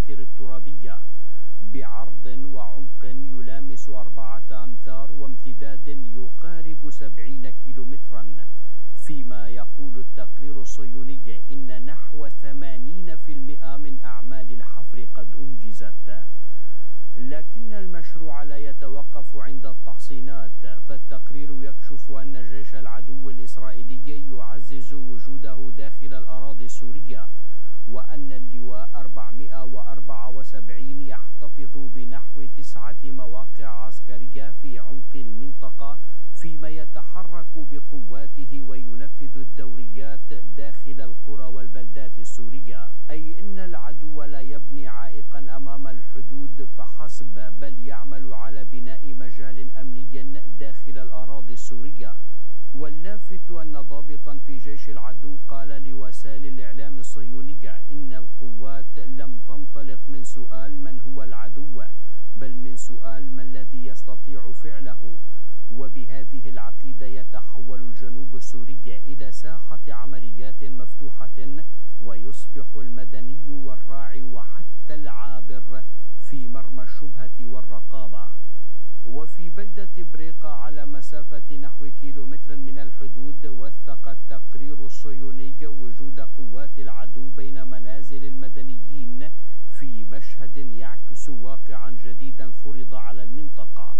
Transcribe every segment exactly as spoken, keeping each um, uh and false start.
الدفاتر الترابية بعرض وعمق يلامس أربعة أمتار وامتداد يقارب سبعين كيلومترا، فيما يقول التقرير الصهيوني إن نحو ثمانين بالمئة من أعمال الحفر قد أنجزت. لكن المشروع لا يتوقف عند التحصينات، فالتقرير يكشف أن جيش العدو الإسرائيلي يعزز وجوده داخل الأراضي السورية، وأن اللواء أربعمئة وأربعة وسبعين يحتفظ بنحو تسعة مواقع عسكرية في عمق المنطقة، فيما يتحرك بقواته وينفذ الدوريات داخل القرى والبلدات السورية، أي إن العدو لا يبني عائقا أمام الحدود فحسب، بل يعمل على بناء مجال أمني داخل الأراضي السورية. واللافت أن ضابطا في جيش العدو قال لوسائل الإعلام الصهيونية إن القوات لم تنطلق من سؤال من هو العدو، بل من سؤال ما الذي يستطيع فعله. وبهذه العقيدة يتحول الجنوب السوري إلى ساحة عمليات مفتوحة، ويصبح المدني والراعي وحتى العابر في مرمى الشبهة والرقابة. وفي بلدة بريقة على مسافة نحو كيلومتر من الحدود، وثق التقرير الصهيوني وجود قوات العدو بين منازل المدنيين في مشهد يعكس واقعا جديدا فرض على المنطقة.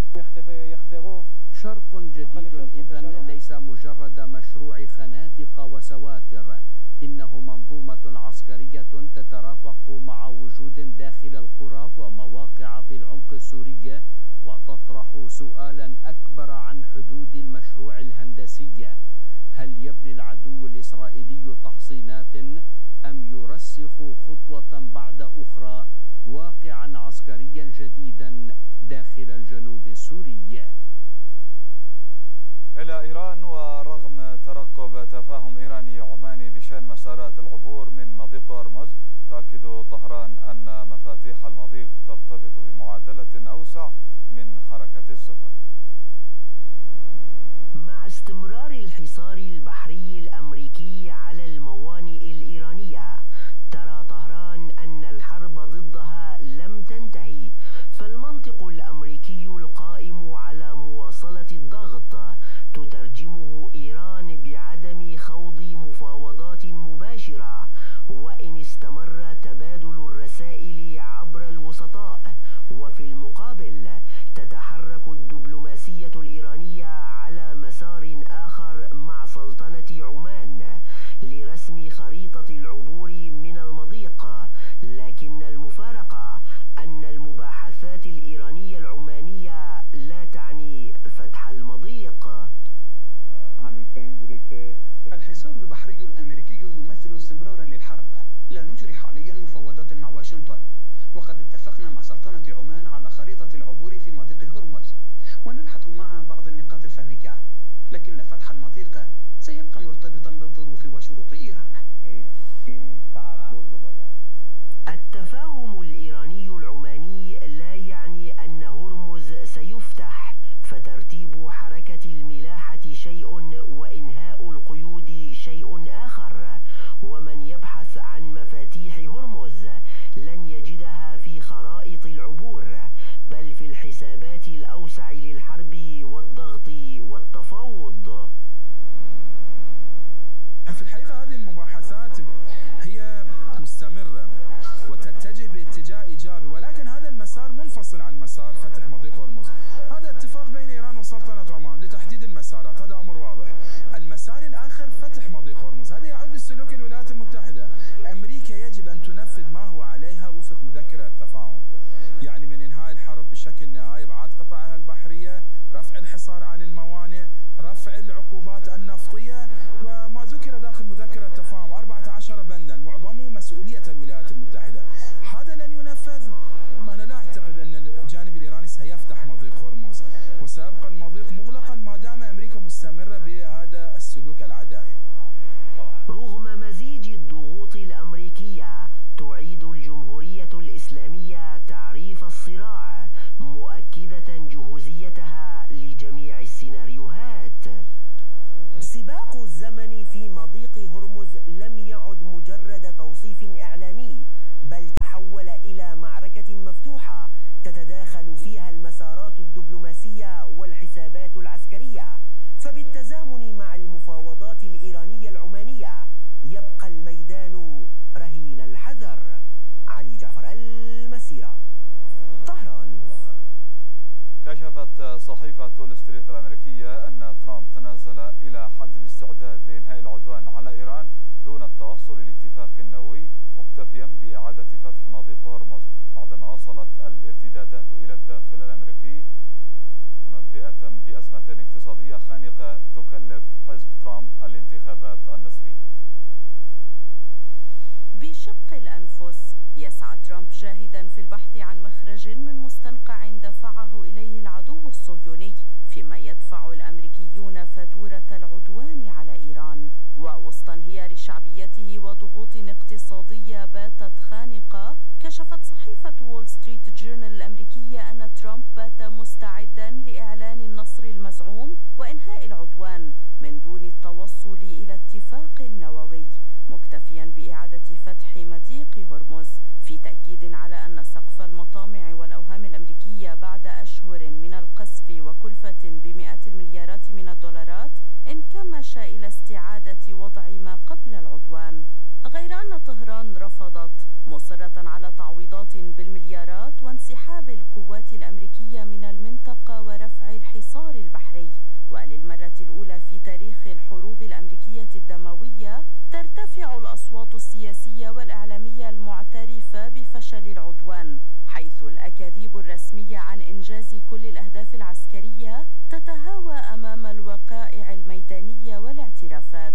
شرق جديد إذن ليس مجرد مشروع خنادق وسواتر، إنه منظومة عسكرية تترافق مع وجود داخل القرى ومواقع في العمق السوري، وتطرح سؤالا أكبر عن حدود المشروع الهندسي. هل يبني العدو الإسرائيلي تحصينات أم يرسخ خطوة بعد أخرى واقعا عسكريا جديدا داخل الجنوب السوري؟ إلى إيران، ورغم ترقب تفاهم إيراني عماني بشأن مسارات العبور من مضيق هرمز، تؤكد طهران أن مفاتيح المضيق ترتبط بمعادلة أوسع من حركة السفن. مع استمرار الحصار البحري الأمريكي على الموانئ الإيرانية، ترى طهران أن الحرب ضدها لم تنتهي، فالمنطق الأمريكي القائم على مواصلة الضغط تترجمه إيران بعدم خوض مفاوضات مباشرة، وإن استمر تبادل الرسائل عبر الوسطاء. وفي المقابل تتحرك الدبلوماسية الإيرانية على مسار آخر مع سلطنة عمان لرسم خريطة العبور من المضيق، لكن المفارقة أن المباحثات الإيرانية العمانية لا تعني فتح المضيق. الحصار البحري الأمريكي يمثل استمرارا للحرب. لا نجري حاليا مفاوضات مع واشنطن، وقد اتفقنا مع سلطنة عمان على خريطة العبور في مضيق هرمز، ونبحث معها بعض النقاط الفنية، لكن فتح المضيق سيبقى مرتبطا بالظروف وشروط إيران. التفاهم الإيراني العماني لا يعني أن هرمز سيفتح، فترتيب حركة الملاحة شيء وإنهاء القيود شيء آخر. ومن يبحث عن مفاتيح هرمز لن يجدها في خرائط العبور، بل في الحسابات الأوسع للحرب والضغط والتفاوض. في الحقيقة هذه المباحثات هي مستمرة وتتجه باتجاه إيجابي، ولكن هذا المسار منفصل عن مسار فتح مضيق هرمز. هذا اتفاق بين إيران وسلطنة عمان لتحديد المسارات، هذا أمر واضح. المسار الآخر فتح مضيق هرمز، هذا يعد لسلوك الولايات المتحدة. أمريكا يجب أن تنفذ ما هو عليها وفق مذكرة التفاهم، يعني من إنهاء الحرب بشكل نهائي، إبعاد قطاعها البحرية، رفع الحصار عن الموانئ، رفع العقوبات النفطية، وما ذكر داخل مذكرة التفاهم أربعة عشر بندا معظمه مسؤولية الولايات المتحدة. هذا لن ينفذ. أنا لا أعتقد أن الجانب الإيراني سيفتح مضيق هرمز، وسيبقى المضيق مغلقا ما دام أمريكا مستمرة بهذا السلوك العدائي. رغم مزيج الضغوط الأمريكية، تعيد الجمهورية الإسلامية تعريف الصراع، مؤكدة جهوزيتها لجميع السيناريوهات. سباق الزمن في مضيق هرمز لم يعد مجرد توصيف إعلامي، بل تحول مفتوحة تتداخل فيها المسارات الدبلوماسية والحسابات العسكرية. فبالتزامن مع المفاوضات الإيرانية العمانية يبقى الميدان رهين الحذر. علي جعفر، المسيرة، طهران. كشفت صحيفة وول ستريت الأمريكية أن ترامب تنازل إلى حد الاستعداد لإنهاء العدوان على إيران دون التوصل لاتفاق نووي، مكتفيا بإعادة فتح مضيق هرمز بعدما وصلت الارتدادات إلى الداخل الأمريكي، منبئة بأزمة اقتصادية خانقة تكلف حزب ترامب الانتخابات النصفية. بشق الأنفس يسعى ترامب جاهدا في البحث عن مخرج من مستنقع دفعه إليه العدو الصهيوني، فيما يدفع الأمريكيون فاتورة العدوان على إيران. ووسط انهيار شعبيته وضغوط اقتصادية باتت خانقة، كشفت صحيفة وول ستريت جورنال الأمريكية أن ترامب بات مستعدا لإعلان النصر المزعوم وإنهاء العدوان من دون التوصل إلى اتفاق نووي، مكتفيا بإعادة فتح مضيق هرمز، في تأكيد على أن سقف المطامع والأوهام الأمريكية بعد أشهر من القصف وكلفة بمئات المليارات من الدولارات انكمش إلى استعادة وضع ما قبل العدوان. غير أن طهران رفضت، مصرة على تعويضات بالمليارات وانسحاب القوات الأمريكية من المنطقة ورفع الحصار البحري. وللمرة الأولى في تاريخ الحروب الأمريكية الدموية ترتفع الأصوات السياسية والإعلامية المعترفة بفشل العدوان، حيث الأكاذيب الرسمية عن إنجاز كل الأهداف العسكرية تتهاوى أمام الوقائع الميدانية والاعترافات.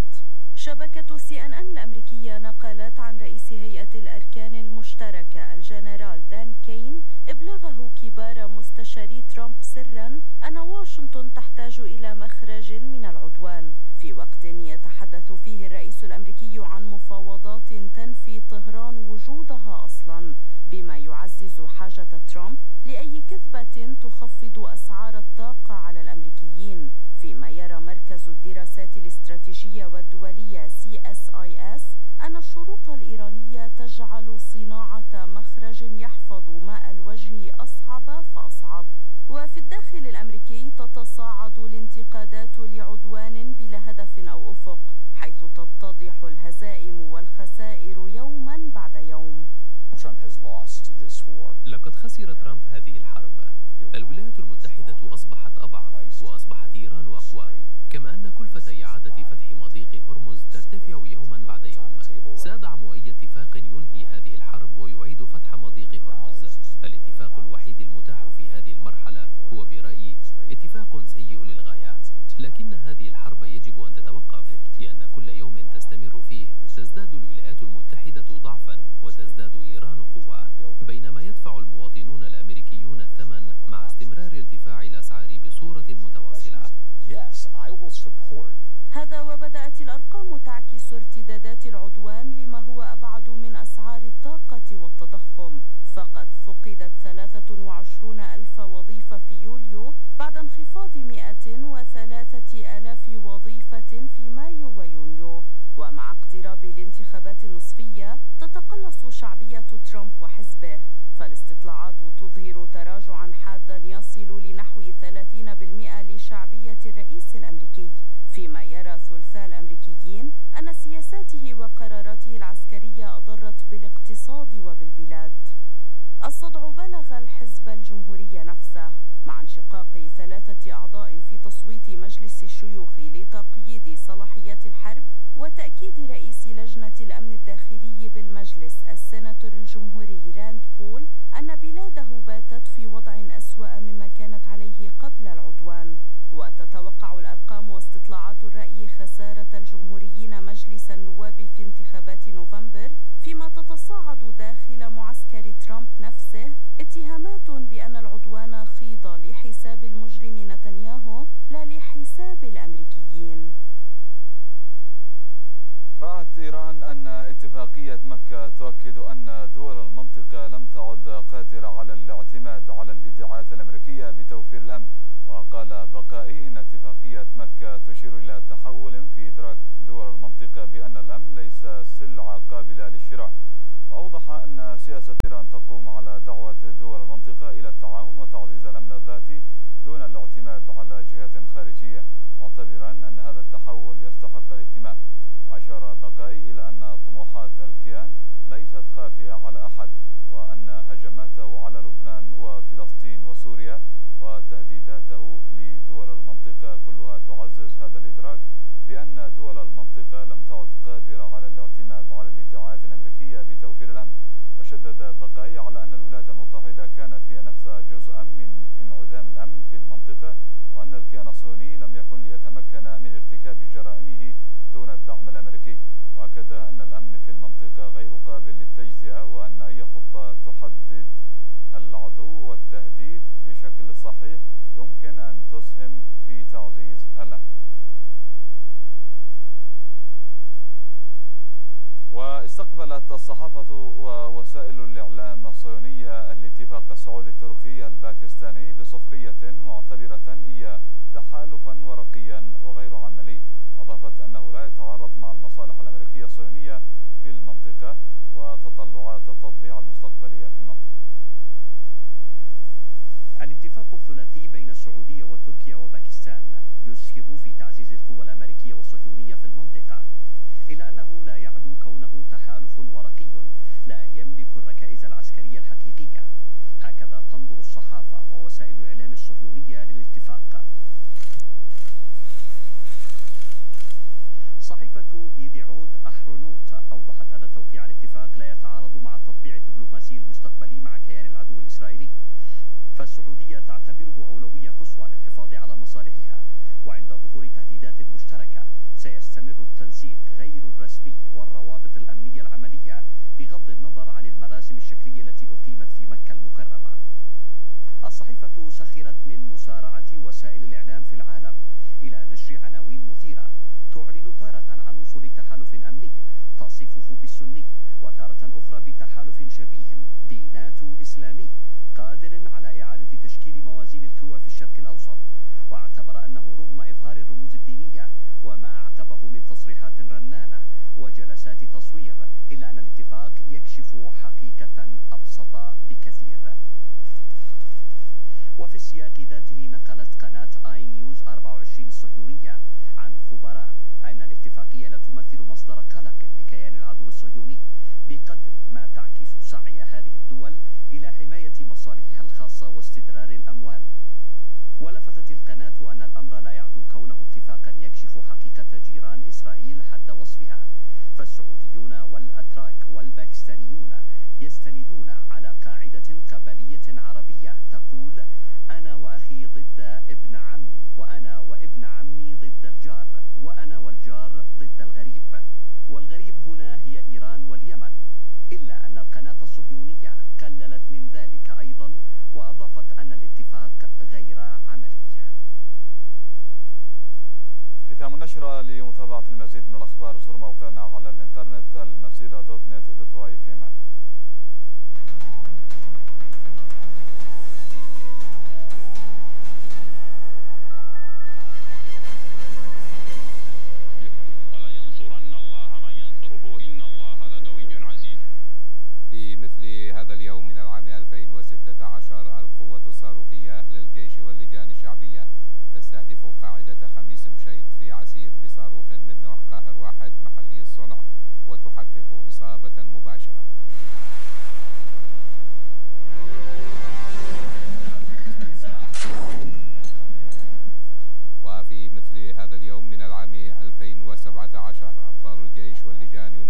شبكة سي إن إن الأمريكية نقلت عن رئيس هيئة الأركان المشتركة الجنرال دان كين إبلاغه كبار مستشاري ترامب سرا أن واشنطن تحتاج إلى مخرج من العدوان، في وقت يتحدث فيه الرئيس الأمريكي عن مفاوضات تنفي طهران وجودها أصلا، بما يعزز حاجة ترامب لأي كذبة تخفض أسعار الطاقة على الأمريكيين. فيما يرى مركز الدراسات الاستراتيجية والدولية سي إس آي إس أن الشروط الإيرانية تجعل صناعة مخرج يحفظ ماء الوجه أصعب فأصعب. وفي الداخل الأمريكي تتصاعد الانتقادات لعدوان بلا هدف أو أفق، حيث تتضح الهزائم والخسائر يوما بعد يوم. لقد خسر ترامب هذه الحرب. الولايات المتحدة أصبحت أضعف وأصبحت إيران أقوى، كما أن كلفة إعادة فتح مضيق هرمز ترتفع يوما بعد يوم. سأدعم أي اتفاق ينهي هذه الحرب ويعيد فتح مضيق هرمز. الاتفاق الوحيد المتاح في هذه المرحلة هو برأيي اتفاق سيء للغاية، لكن هذه الحرب يجب أن تتوقف، لأن كل يوم تستمر فيه تزداد الولايات المتحدة ضعفا وتزداد إيران قوة، بينما يدفع المواطنون الأمريكيون الثمن مع استمرار ارتفاع الأسعار بصورة متواصلة. هذا وبدأت الأرقام تعكس ارتدادات العدوان لما هو أبعد من أسعار الطاقة والتضخم، فقد فقدت ثلاثة وعشرين ألف وظيفة في يوليو بعد انخفاض مئة وثلاثة آلاف وظيفة في مايو ويونيو. ومع اقتراب الانتخابات النصفية تتقلص شعبية ترامب وحزبه، فالاستطلاعات تظهر تراجعا حادا يصل لنحو ثلاثين بالمئة لشعبية الرئيس الأمريكي، فيما يرى ثلثاء الأمريكيين أن سياساته وقراراته العسكرية أضرت بالاقتصاد وبالبلاد. الصدع بلغ الحزب الجمهوري نفسه، مع انشقاق ثلاثة أعضاء في تصويت مجلس الشيوخ لتقييد صلاحيات الحرب، وتأكيد رئيس لجنة الأمن الداخلي بالمجلس السيناتور الجمهوري راند بول أن بلاده باتت في وضع أسوأ مما كانت عليه قبل العدوان. وتتوقع الأرقام واستطلاعات الرأي خسارة الجمهوريين مجلس النواب في انتخابات نوفمبر، فيما تتصاعد داخل معسكر ترامب نفسه اتهامات بأن العدوان خيض لحساب المجرم نتنياهو لا لحساب الأمريكيين. رأت إيران أن اتفاقية مكة تؤكد أن دول المنطقة لم تعد قادرة على الاعتماد على الادعاءات الأمريكية بتوفير الأمن. وقال بقائي إن اتفاقية مكة تشير إلى تحول في إدراك دول المنطقة بأن الأمن ليس سلعة قابلة للشراء. وأوضح أن سياسة إيران تقوم على دعوة دول المنطقة وتهديداته لدول المنطقة كلها تعزز هذا الإدراك بأن دول المنطقة لم تعد قادرة على الاعتماد على الادعاءات الأمريكية بتوفير الأمن. وشدد بقاي على أن الولايات المتحدة كانت هي نفسها جزءا من انعدام الأمن في المنطقة، وأن الكيان الصهيوني لم يكن ليتمكن من ارتكاب جرائمه دون الدعم الأمريكي. وأكد أن الأمن في المنطقة غير قابل للتجزئة، وأن أي خطة تحدد العدو والتهديد بشكل صحيح يمكن أن تسهم في تعزيز الأمن. واستقبلت الصحافة ووسائل الإعلام الصهيونية الاتفاق السعودي التركي الباكستاني بسخرية، معتبرة إياه تحالفا ورقيا وغير عملي. أضافت أنه لا يتعارض مع المصالح الأمريكية الصهيونية في المنطقة وتطلعات التطبيع المستقبلية في المنطقة. الاتفاق الثلاثي بين السعودية وتركيا وباكستان يسهم في تعزيز القوى الأمريكية والصهيونية في المنطقة، إلا أنه لا يعدو كونه تحالف ورقي لا يملك الركائز العسكرية الحقيقية. هكذا تنظر الصحافة ووسائل الإعلام الصهيونية للاتفاق. صحيفة إيديعوت أحرونوت أوضحت أن توقيع الاتفاق لا يتعارض مع التطبيع الدبلوماسي المستقبلي مع كيان العدو الإسرائيلي، فالسعودية تعتبره أولوية قصوى للحفاظ على مصالحها. وعند ظهور تهديدات مشتركة سيستمر التنسيق غير الرسمي والروابط الأمنية العملية بغض النظر عن المراسم الشكلية التي أقيمت في مكة المكرمة. الصحيفة سخرت من مسارعة وسائل الإعلام في العالم إلى نشر عناوين مثيرة تعلن تارة عن وصول تحالف أمني تصفه بالسني، وتارة أخرى بتحالف شبيه بناتو إسلامي قادر على إعادة تشكيل موازين القوى في الشرق الأوسط. واعتبر أنه رغم إظهار الرموز الدينية وما عقبه من تصريحات رنانة وجلسات تصوير، إلا أن الاتفاق يكشف حقيقة أبسط بكثير. وفي السياق ذاته نقلت قناة آي نيوز أربعة وعشرين الصهيونية عن خبراء أن الاتفاقية لا تمثل مصدر قلق لكيان العدو الصهيوني بقدر ما تعكس سعي هذه الدول إلى حماية مصالحها الخاصة واستدرار الأموال. ولفتت القناة أن الأمر لا يعدو كونه اتفاقا يكشف حقيقة جيران إسرائيل حد وصفها، فالسعوديون والأتراك والباكستانيون يستندون على قاعدة قبلية عربية تقول: أنا وأخي ضد ابن عمي، وأنا وابن عمي ضد الجار، وأنا والجار ضد الغريب. والغريب هنا هي إيران واليمن. إلا أن القناة الصهيونية قللت من ذلك أيضا، وأضافت أن الاتفاق غير عملي. ختام النشرة. لمتابعة المزيد من الأخبار زوروا موقعنا على الإنترنت المسيرة دوت نت دوت واي. في أمان. في مثل هذا اليوم من العام ألفين وستة عشر القوة الصاروخية للجيش واللجان الشعبية تستهدف قاعدة خميس مشيط في عسير بصاروخ من نوع قاهر واحد محلي الصنع، وتحقق إصابة مباشرة. وفي مثل هذا اليوم من العام ألفين وسبعة عشر أبطال الجيش واللجان